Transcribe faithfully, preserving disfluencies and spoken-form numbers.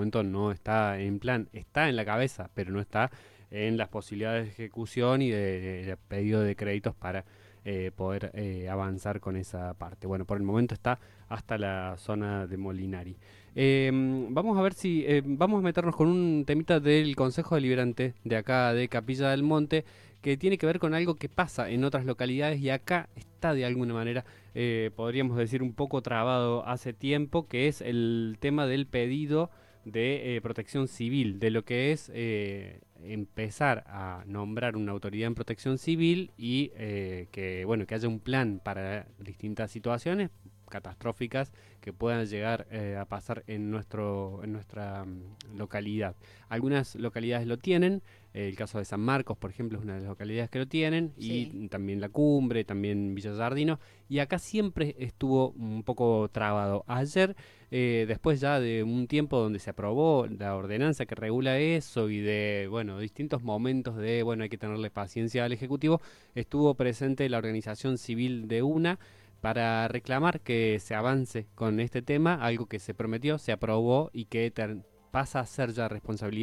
momento no está en plan, está en la cabeza, pero no está en las posibilidades de ejecución y de, de- de pedido de créditos para eh, poder eh, avanzar con esa parte. Bueno, por el momento está hasta la zona de Molinari. Eh, vamos a ver si eh, vamos a meternos con un temita del Consejo Deliberante de acá de Capilla del Monte, que tiene que ver con algo que pasa en otras localidades y acá está de alguna manera, eh, podríamos decir, un poco trabado hace tiempo, que es el tema del pedido de eh, protección civil, de lo que es eh, empezar a nombrar una autoridad en protección civil y eh, que bueno que haya un plan para distintas situaciones catastróficas que puedan llegar eh, a pasar en nuestro en nuestra mm, localidad. Algunas localidades lo tienen, eh, el caso de San Marcos, por ejemplo, es una de las localidades que lo tienen, Sí. y también La Cumbre, también Villa Sardino, y acá siempre estuvo un poco trabado. Ayer, eh, después ya de un tiempo donde se aprobó la ordenanza que regula eso y de, bueno, distintos momentos de, bueno, hay que tenerle paciencia al Ejecutivo, estuvo presente la organización civil de UNA para reclamar que se avance con este tema, algo que se prometió, se aprobó y que ter- pasa a ser ya responsabilidad